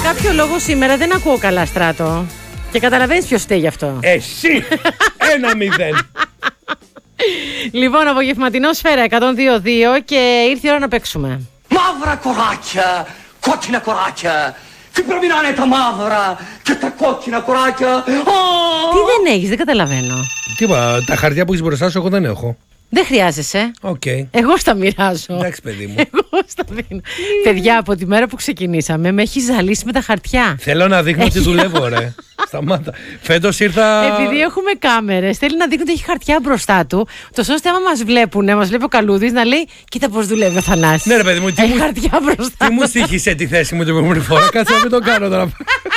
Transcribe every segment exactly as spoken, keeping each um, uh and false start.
κάποιο λόγο σήμερα δεν ακούω καλά, Στράτο. Και καταλαβαίνεις ποιος φταίει γι' αυτό. Εσύ! Ένα μηδέν. Λοιπόν, απογευματινό Σφαίρα εκατόν δύο κόμμα δύο και ήρθε η ώρα να παίξουμε. Μαύρα κοράκια, κόκκινα κοράκια. Τι πρέπει να είναι τα μαύρα και τα κόκκινα κοράκια. Τι δεν έχεις, δεν καταλαβαίνω. Τι είπα, τα χαρτιά που έχεις μπροστά σου εγώ δεν έχω. Δεν χρειάζεσαι. Okay. Εγώ στα μοιράζω. Εντάξει, παιδί μου. Εγώ στα δίνω. Παιδιά, από τη μέρα που ξεκινήσαμε, με έχει ζαλίσει με τα χαρτιά. Θέλω να δείχνω ότι δουλεύω, ρε. Σταμάτα. Φέτος ήρθα. Επειδή έχουμε κάμερες, θέλει να δείχνει ότι έχει χαρτιά μπροστά του. Τόσο ώστε άμα μας βλέπουν, μας βλέπει ο Καλούδης να λέει: κοίτα πώς δουλεύει ο Θανάσης. Ναι, ρε παιδί μου, τι έχει μου... χαρτιά μπροστά. Τι μου στοίχησε τη θέση μου την προηγούμενη φορά. Κάτσε να μην το κάνω τώρα.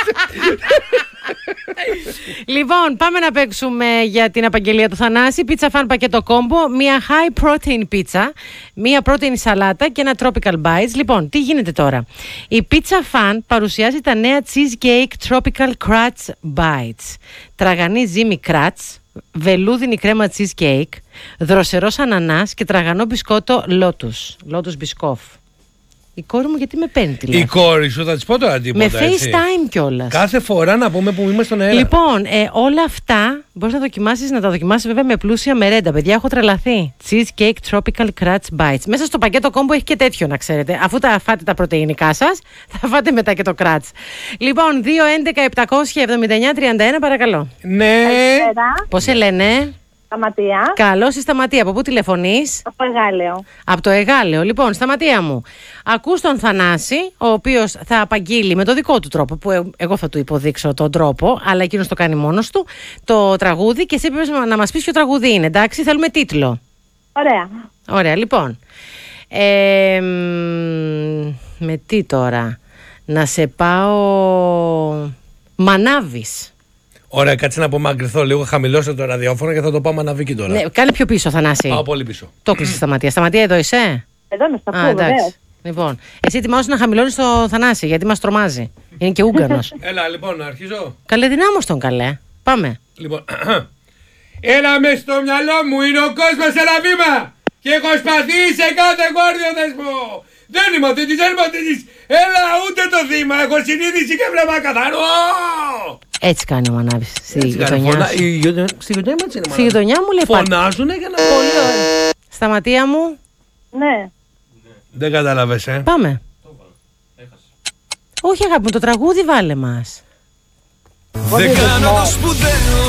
Λοιπόν, πάμε να παίξουμε για την απαγγελία του Θανάση. Pizza Fan πακέτο κόμπο, μία high protein pizza, μία protein σαλάτα και ένα tropical bites. Λοιπόν, τι γίνεται τώρα? Η Pizza Fan παρουσιάζει τα νέα cheesecake tropical crunch bites. Τραγανή ζύμη crunch, βελούδινη κρέμα cheesecake, δροσερός ανανάς και τραγανό μπισκότο lotus. Lotus μπισκόφ. Η κόρη μου γιατί με παίρνει τηλέφωνο? Η κόρη σου, θα της πω τώρα τίποτα. Με FaceTime κιόλας. Κάθε φορά να πούμε που είμαστε στον αέρα. Λοιπόν, ε, όλα αυτά μπορείς να δοκιμάσεις, να τα δοκιμάσεις βέβαια με πλούσια μερέντα. Παιδιά, έχω τρελαθεί. Cheesecake Tropical Crunch Bites. Μέσα στο πακέτο κόμπο έχει και τέτοιο, να ξέρετε. Αφού τα φάτε τα πρωτεϊνικά σας, θα φάτε μετά και το crunch. Λοιπόν, δύο έντεκα επτακόσια εβδομήντα εννιά τριάντα ένα, παρακαλώ. Ναι. Πώς σε λένε? Σταματία. Καλώς, η Σταματία. Από πού τηλεφωνείς? Από Εγάλεο. Από το Εγάλεο. Λοιπόν, Σταματία μου, ακούς τον Θανάση, ο οποίος θα απαγγείλει με το δικό του τρόπο, που εγώ θα του υποδείξω τον τρόπο, αλλά εκείνος το κάνει μόνος του, το τραγούδι, και εσύ πρέπει να μας πεις ποιο τραγούδι είναι, εντάξει? Θέλουμε τίτλο. Ωραία. Ωραία, λοιπόν. Ε, με τι τώρα? Να σε πάω... Μανάβης. Ωραία, κάτσε να απομακρυνθώ λίγο, χαμηλώστε το ραδιόφωνο και θα το πάω Μαναβίκη τώρα. Ναι, κάνε πιο πίσω, Θανάση. Πάω πολύ πίσω. Το κλείσε, Σταματία. Σταματία, εδώ είσαι? Εδώ είμαι στα Α, εντάξει. Λοιπόν, εσύ ετοιμάζεσαι να χαμηλώνεις το Θανάση, γιατί μας τρομάζει. Είναι και Ούγκανος. Έλα, λοιπόν, αρχίζω. Καλέ, δυνάμως τον καλέ. Πάμε. Λοιπόν, έλα μες στο μυαλό μου, είναι ο κόσμος ένα βήμα και έχω σπαθεί σε κάθε γόρδιο δεσμό. Δεν είμαι αυτής, δεν είμαι αυτής. Έλα, ούτε το θύμα, έχω συνείδηση και βλέμμα καθαρό. Έτσι κάνει ο Μανάβης στη γειτονιά σου. Στη γειτονιά μου έτσι είναι. Στη γειτονιά μου λέει πάντα. Φωνάζουνε για να... Πολύ ωραία. Σταματία μου. Ναι. Δεν κατάλαβες, ε. Πάμε. Όχι, αγάπη μου, το τραγούδι βάλε μας. Δεν κάνω το σπουδαίο,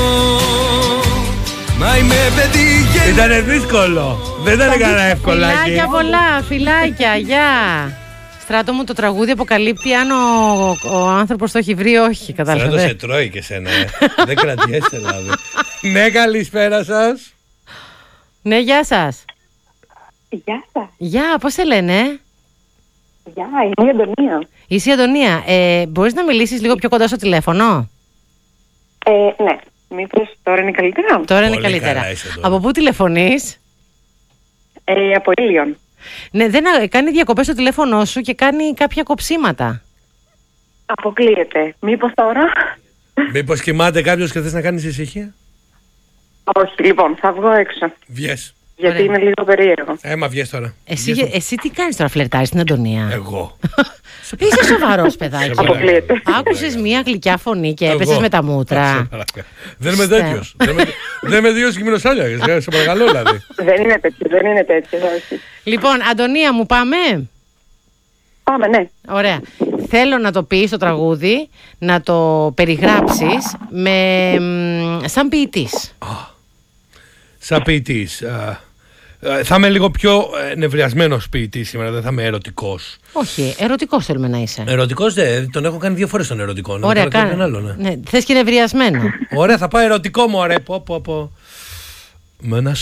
μα είμαι παιδί και... Ήτανε δύσκολο. Δεν ήταν κανένα εύκολάκι. Φιλάκια πολλά, φιλάκια, γεια. Στράτο μου, το τραγούδι αποκαλύπτει αν ο, ο άνθρωπος το έχει βρει, όχι, καταλαβαίνω. Στράτο σε τρώει και σένα, ε. Δεν κρατιέσαι δηλαδή. Ναι, καλησπέρα σας. Ναι, γεια σας. Γεια σας. Γεια, πώς σε λένε? Γεια, είμαι η Αντωνία. Είσαι η Αντωνία. Ε, μπορείς να μιλήσεις λίγο πιο κοντά στο τηλέφωνο? Ε, ναι. Μήπως τώρα είναι καλύτερα? Τώρα είναι Πολύ καλύτερα. καλά είσαι τώρα. Από πού τηλεφωνείς? Ε, από Ήλιον. Ναι, δεν, κάνει διακοπές στο τηλέφωνο σου και κάνει κάποια κοψίματα. Αποκλείεται. Μήπως τώρα? Μήπως κοιμάται κάποιος και θες να κάνεις ησυχία? Όχι, λοιπόν, θα βγω έξω. Βγες. Γιατί Ωραία. είναι λίγο περίεργο. Έμα, βγες τώρα. Εσύ, Βγες τώρα. εσύ τι κάνεις τώρα, φλερτάρεις την Αντωνία? Εγώ. Είσαι σοβαρός, παιδάκι. Σε παρακαλώ. Αποκλείεται. Άκουσες μία γλυκιά φωνή και Εγώ. έπεσες με τα Σε μούτρα. παρακαλώ. Δεν είμαι Στε- τέτοιος. Δεν είμαι- Δεν είμαι τέτοιος και μηνοσάλια. Σε παρακαλώ δηλαδή. Δεν είναι τέτοιο, δεν είναι τέτοιο. Όχι. Λοιπόν, Αντωνία μου, πάμε. Πάμε, ναι. Ωραία. Θέλω να το πεις το τραγούδι, να το περιγράψεις με, μ, σαν ποιητής. Σαν ποιητής. α, α, Θα είμαι λίγο πιο ε, νευριασμένος ποιητής σήμερα, δεν θα είμαι ερωτικός. Όχι, ερωτικός θέλουμε να είσαι. Ερωτικός δεν, τον έχω κάνει δύο φορές τον ερωτικό. να Ωραία, κάνω και κάνε. έναν άλλο, ναι. Ναι, θες και νευριασμένο. Ωραία, θα πάω ερωτικό μου, ωραία. Πω, πω, πω. Με ένα